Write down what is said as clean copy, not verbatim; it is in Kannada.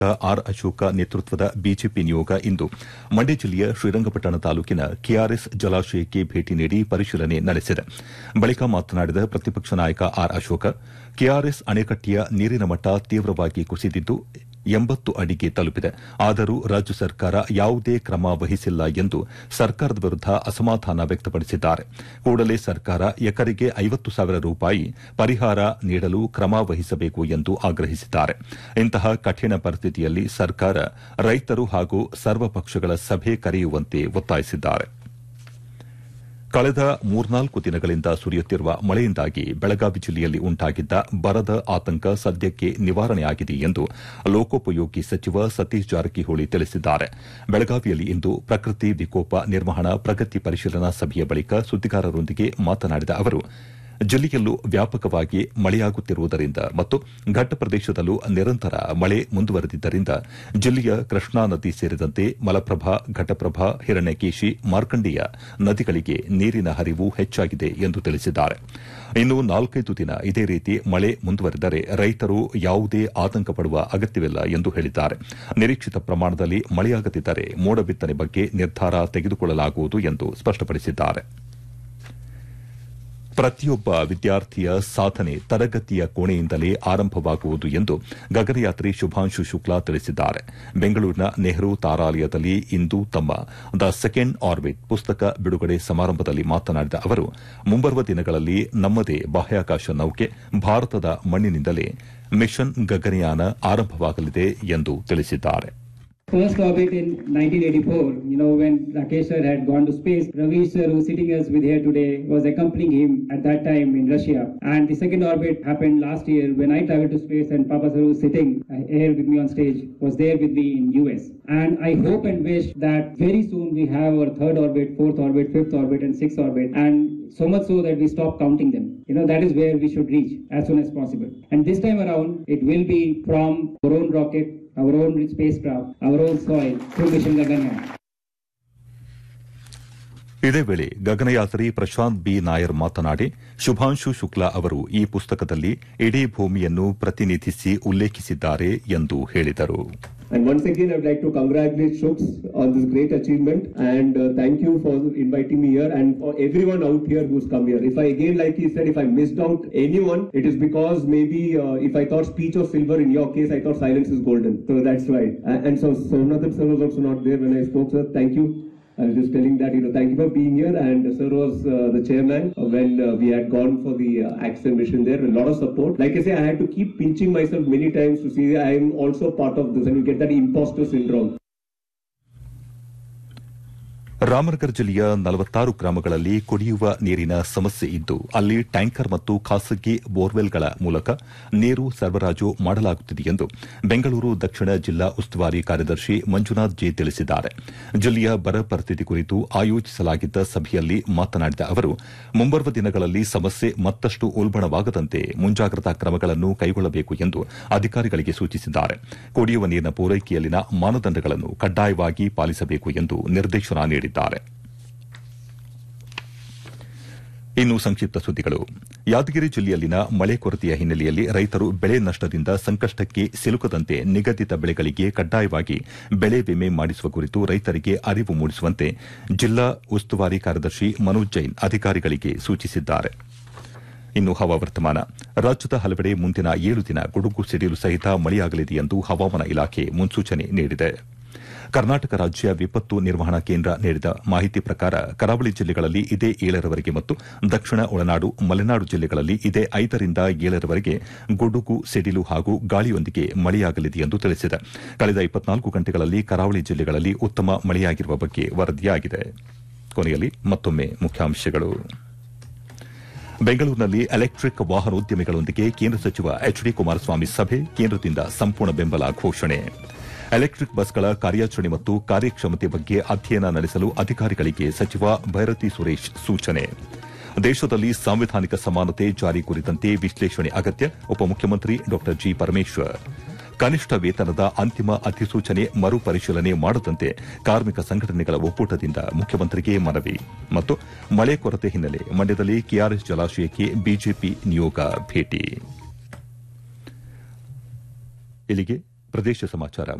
ಆರ್ ಅಶೋಕ ನೇತೃತ್ವದ ಬಿಜೆಪಿ ನಿಯೋಗ ಇಂದು ಮಂಡ್ಯ ಜಿಲ್ಲೆಯ ಶ್ರೀರಂಗಪಟ್ಟಣ ತಾಲೂಕಿನ ಕೆಆರ್ಎಸ್ ಜಲಾಶಯಕ್ಕೆ ಭೇಟಿ ನೀಡಿ ಪರಿಶೀಲನೆ ನಡೆಸಿದೆ. ಬಳಿಕ ಮಾತನಾಡಿದ ಪ್ರತಿಪಕ್ಷ ನಾಯಕ ಆರ್ ಅಶೋಕ, ಕೆಆರ್ಎಸ್ ಅಣೆಕಟ್ಟೆಯ ನೀರಿನ ಮಟ್ಟ ತೀವ್ರವಾಗಿ ಕುಸಿದಿದ್ದು 80 ಅಡಿಗೆ ತಲುಪಿದೆ. ಆದರೂ ರಾಜ್ಯ ಸರ್ಕಾರ ಯಾವುದೇ ಕ್ರಮ ವಹಿಸಿಲ್ಲ ಎಂದು ಸರ್ಕಾರದ ವಿರುದ್ಧ ಅಸಮಾಧಾನ ವ್ಯಕ್ತಪಡಿಸಿದ್ದಾರೆ. ಕೂಡಲೇ ಸರ್ಕಾರ ಎಕರೆಗೆ 50,000 ರೂಪಾಯಿ ಪರಿಹಾರ ನೀಡಲು ಕ್ರಮ ವಹಿಸಬೇಕು ಎಂದು ಆಗ್ರಹಿಸಿದ್ದಾರೆ. ಇಂತಹ ಕಠಿಣ ಪರಿಸ್ಥಿತಿಯಲ್ಲಿ ಸರ್ಕಾರ ರೈತರು ಹಾಗೂ ಸರ್ವಪಕ್ಷಗಳ ಸಭೆ ಕರೆಯುವಂತೆ ಒತ್ತಾಯಿಸಿದ್ದಾರೆ. ಕಳೆದ 3-4 ದಿನಗಳಿಂದ ಸುರಿಯುತ್ತಿರುವ ಮಳೆಯಿಂದಾಗಿ ಬೆಳಗಾವಿ ಜಿಲ್ಲೆಯಲ್ಲಿ ಉಂಟಾಗಿದ್ದ ಬರದ ಆತಂಕ ಸದ್ಯಕ್ಕೆ ನಿವಾರಣೆಯಾಗಿದೆ ಎಂದು ಲೋಕೋಪಯೋಗಿ ಸಚಿವ ಸತೀಶ್ ಜಾರಕಿಹೊಳಿ ತಿಳಿಸಿದ್ದಾರೆ. ಬೆಳಗಾವಿಯಲ್ಲಿ ಇಂದು ಪ್ರಕೃತಿ ವಿಕೋಪ ನಿರ್ವಹಣಾ ಪ್ರಗತಿ ಪರಿಶೀಲನಾ ಸಭೆಯ ಬಳಿಕ ಸುದ್ದಿಗಾರರೊಂದಿಗೆ ಮಾತನಾಡಿದ ಅವರು, ಜಿಲ್ಲೆಯಲ್ಲೂ ವ್ಯಾಪಕವಾಗಿ ಮಳೆಯಾಗುತ್ತಿರುವುದರಿಂದ ಮತ್ತು ಘಟ್ಟ ಪ್ರದೇಶದಲ್ಲೂ ನಿರಂತರ ಮಳೆ ಮುಂದುವರೆದಿದ್ದರಿಂದ ಜಿಲ್ಲೆಯ ಕೃಷ್ಣಾ ನದಿ ಸೇರಿದಂತೆ ಮಲಪ್ರಭಾ, ಘಟಪ್ರಭಾ, ಹಿರಣ್ಯಕೇಶಿ, ಮಾರ್ಕಂಡೇಯ ನದಿಗಳಿಗೆ ನೀರಿನ ಹರಿವು ಹೆಚ್ಚಾಗಿದೆ ಎಂದು ತಿಳಿಸಿದ್ದಾರೆ. ಇನ್ನು 4-5 ದಿನ ಇದೇ ರೀತಿ ಮಳೆ ಮುಂದುವರೆದರೆ ರೈತರು ಯಾವುದೇ ಆತಂಕ ಪಡುವ ಅಗತ್ಯವಿಲ್ಲ ಎಂದು ಹೇಳಿದ್ದಾರೆ. ನಿರೀಕ್ಷಿತ ಪ್ರಮಾಣದಲ್ಲಿ ಮಳೆಯಾಗದಿದ್ದರೆ ಮೋಡ ಬಿತ್ತನೆ ಬಗ್ಗೆ ನಿರ್ಧಾರ ತೆಗೆದುಕೊಳ್ಳಲಾಗುವುದು ಎಂದು ಸ್ಪಷ್ಟಪಡಿಸಿದ್ದಾರೆ. ಪ್ರತಿಯೊಬ್ಬ ವಿದ್ಯಾರ್ಥಿಯ ಸಾಧನೆ ತರಗತಿಯ ಕೋಣೆಯಿಂದಲೇ ಆರಂಭವಾಗುವುದು ಎಂದು ಗಗನಯಾತ್ರಿ ಶುಭಾಂಶು ಶುಕ್ಲಾ ತಿಳಿಸಿದ್ದಾರೆ. ಬೆಂಗಳೂರಿನ ನೆಹರು ತಾರಾಲಯದಲ್ಲಿ ಇಂದು ತಮ್ಮ ದ ಸೆಕೆಂಡ್ ಆರ್ಬಿಟ್ ಪುಸ್ತಕ ಬಿಡುಗಡೆ ಸಮಾರಂಭದಲ್ಲಿ ಮಾತನಾಡಿದ ಅವರು, ಮುಂಬರುವ ದಿನಗಳಲ್ಲಿ ನಮ್ಮದೇ ಬಾಹ್ಯಾಕಾಶ ನೌಕೆ ಭಾರತದ ಮಣ್ಣಿನಿಂದಲೇ ಮಿಷನ್ ಗಗನಯಾನ ಆರಂಭವಾಗಲಿದೆ ಎಂದು ತಿಳಿಸಿದ್ದಾರೆ. First orbit in 1984, when Rakesh sir had gone to space, Ravi sir, who's sitting us with here today, was accompanying him at that time in Russia. And the second orbit happened last year when I traveled to space, and Papa sir, who's sitting here with me on stage, was there with me in US. And I hope and wish that very soon we have our third orbit, fourth orbit, fifth orbit, and sixth orbit, and so much so that we stop counting them. That is where we should reach as soon as possible. And this time around, it will be from our own rocket, our own spacecraft, our own soil, through Mission Gaganyaan. ಇದೇ ವೇಳೆ ಗಗನಯಾತ್ರಿ ಪ್ರಶಾಂತ್ ಬಿ ನಾಯರ್ ಮಾತನಾಡಿ, ಶುಭಾಂಶು ಶುಕ್ಲಾ ಅವರು ಈ ಪುಸ್ತಕದಲ್ಲಿ ಇಡೀ ಭೂಮಿಯನ್ನು ಪ್ರತಿನಿಧಿಸಿ ಉಲ್ಲೇಖಿಸಿದ್ದಾರೆ ಎಂದು ಹೇಳಿದರು. And once again, I would like to congratulate Shooks on this great achievement, and thank you for inviting me here, and for everyone out here who's come here. If he said, if I missed out anyone, it is because maybe if I thought speech was silver, in your case, I thought silence is golden. So that's right. And so Somnath sir was also not there when I spoke, sir. Thank you. I was just telling that, thank you for being here, and sir was the chairman when we had gone for the Action mission there. A lot of support. Like I say, I had to keep pinching myself many times to see I am also part of this, and you get that imposter syndrome. Ramanagara ಜಿಲ್ಲೆಯ 46 ಗ್ರಾಮಗಳಲ್ಲಿ ಕುಡಿಯುವ ನೀರಿನ ಸಮಸ್ಯೆ ಇದ್ದು, ಅಲ್ಲಿ ಟ್ಯಾಂಕರ್ ಮತ್ತು ಖಾಸಗಿ ಬೋರ್ವೆಲ್ಗಳ ಮೂಲಕ ನೀರು ಸರಬರಾಜು ಮಾಡಲಾಗುತ್ತಿದೆ ಎಂದು ಬೆಂಗಳೂರು ದಕ್ಷಿಣ ಜಿಲ್ಲಾ ಉಸ್ತುವಾರಿ ಕಾರ್ಯದರ್ಶಿ ಮಂಜುನಾಥ್ ಜೆ ತಿಳಿಸಿದ್ದಾರೆ. ಜಿಲ್ಲೆಯ ಬರ ಪರಿಸ್ಥಿತಿ ಕುರಿತು ಆಯೋಜಿಸಲಾಗಿದ್ದ ಸಭೆಯಲ್ಲಿ ಮಾತನಾಡಿದ ಅವರು, ಮುಂಬರುವ ದಿನಗಳಲ್ಲಿ ಸಮಸ್ಯೆ ಮತ್ತಷ್ಟು ಉಲ್ಬಣವಾಗದಂತೆ ಮುಂಜಾಗ್ರತಾ ಕ್ರಮಗಳನ್ನು ಕೈಗೊಳ್ಳಬೇಕು ಎಂದು ಅಧಿಕಾರಿಗಳಿಗೆ ಸೂಚಿಸಿದ್ದಾರೆ. ಕುಡಿಯುವ ನೀರಿನ ಪೂರೈಕೆಯಲ್ಲಿನ ಮಾನದಂಡಗಳನ್ನು ಕಡ್ಡಾಯವಾಗಿ ಪಾಲಿಸಬೇಕು ಎಂದು ನಿರ್ದೇಶನ ನೀಡಿದ್ದಾರೆ. ಇನ್ನು ಸಂಕ್ಷಿಪ್ತ ಸುದ್ದಿಗಳು. ಯಾದಗಿರಿ ಜಿಲ್ಲೆಯಲ್ಲಿನ ಮಳೆ ಕೊರತೆಯ ಹಿನ್ನೆಲೆಯಲ್ಲಿ ರೈತರು ಬೆಳೆ ನಷ್ಟದಿಂದ ಸಂಕಷ್ಟಕ್ಕೆ ಸಿಲುಕದಂತೆ ನಿಗದಿತ ಬೆಳೆಗಳಿಗೆ ಕಡ್ಡಾಯವಾಗಿ ಬೆಳೆ ವಿಮೆ ಮಾಡಿಸುವ ಕುರಿತು ರೈತರಿಗೆ ಅರಿವು ಮೂಡಿಸುವಂತೆ ಜಿಲ್ಲಾ ಉಸ್ತುವಾರಿ ಕಾರ್ಯದರ್ಶಿ ಮನೋಜ್ ಜೈನ್ ಅಧಿಕಾರಿಗಳಿಗೆ ಸೂಚಿಸಿದ್ದಾರೆ. ಇನ್ನು ಹವಾವರ್ತಮಾನ. ರಾಜ್ಯದ ಹಲವೆಡೆ ಮುಂದಿನ 7 ದಿನ ಗುಡುಗು ಸಿಡಿಲು ಸಹಿತ ಮಳೆಯಾಗಲಿದೆ ಎಂದು ಹವಾಮಾನ ಇಲಾಖೆ ಮುನ್ಸೂಚನೆ ನೀಡಿದೆ. ಕರ್ನಾಟಕ ರಾಜ್ಯ ವಿಪತ್ತು ನಿರ್ವಹಣಾ ಕೇಂದ್ರ ನೀಡಿದ ಮಾಹಿತಿ ಪ್ರಕಾರ ಕರಾವಳಿ ಜಿಲ್ಲೆಗಳಲ್ಲಿ ಇದೇ 7ರವರೆಗೆ ಮತ್ತು ದಕ್ಷಿಣ ಒಳನಾಡು, ಮಲೆನಾಡು ಜಿಲ್ಲೆಗಳಲ್ಲಿ ಇದೇ 5ರಿಂದ 7ರವರೆಗೆ ಗುಡುಗು, ಸಿಡಿಲು ಹಾಗೂ ಗಾಳಿಯೊಂದಿಗೆ ಮಳೆಯಾಗಲಿದೆ ಎಂದು ತಿಳಿಸಿದೆ. ಕಳೆದ 24 ಗಂಟೆಗಳಲ್ಲಿ ಕರಾವಳಿ ಜಿಲ್ಲೆಗಳಲ್ಲಿ ಉತ್ತಮ ಮಳೆಯಾಗಿರುವ ಬಗ್ಗೆ ವರದಿಯಾಗಿದೆ. ಕೊನೆಯಲ್ಲಿ ಮತ್ತೊಮ್ಮೆ ಮುಖ್ಯಾಂಶಗಳು. ಬೆಂಗಳೂರಿನಲ್ಲಿ ಎಲೆಕ್ಟ್ರಿಕ್ ವಾಹನೋದ್ಯಮಿಗಳೊಂದಿಗೆ ಕೇಂದ್ರ ಸಚಿವ ಎಚ್ಡಿ ಕುಮಾರಸ್ವಾಮಿ ಸಭೆ, ಕೇಂದ್ರದಿಂದ ಸಂಪೂರ್ಣ ಬೆಂಬಲ ಘೋಷಣೆ. ಎಲೆಕ್ಟ್ರಿಕ್ ಬಸ್ಗಳ ಕಾರ್ಯಾಚರಣೆ ಮತ್ತು ಕಾರ್ಯಕ್ಷಮತೆ ಬಗ್ಗೆ ಅಧ್ಯಯನ ನಡೆಸಲು ಅಧಿಕಾರಿಗಳಿಗೆ ಸಚಿವ ಭೈರತಿ ಸುರೇಶ್ ಸೂಚನೆ. ದೇಶದಲ್ಲಿ ಸಾಂವಿಧಾನಿಕ ಸಮಾನತೆ ಜಾರಿ ಕುರಿತಂತೆ ವಿಶ್ಲೇಷಣೆ ಅಗತ್ಯ, ಉಪಮುಖ್ಯಮಂತ್ರಿ ಡಾ ಜಿ ಪರಮೇಶ್ವರ್. ಕನಿಷ್ಠ ವೇತನದ ಅಂತಿಮ ಅಧಿಸೂಚನೆ ಮರುಪರಿಶೀಲನೆ ಮಾಡದಂತೆ ಕಾರ್ಮಿಕ ಸಂಘಟನೆಗಳ ಒಕ್ಕೂಟದಿಂದ ಮುಖ್ಯಮಂತ್ರಿಗೆ ಮನವಿ. ಮತ್ತು ಮಳೆ ಕೊರತೆ ಹಿನ್ನೆಲೆ ಮಂಡ್ಯದಲ್ಲಿ ಕೆಆರ್ಎಸ್ ಜಲಾಶಯಕ್ಕೆ ಬಿಜೆಪಿ ನಿಯೋಗ ಭೇಟಿ. ಇಲ್ಲಿಗೆ ಪ್ರದೇಶ ಸಮಾಚಾರ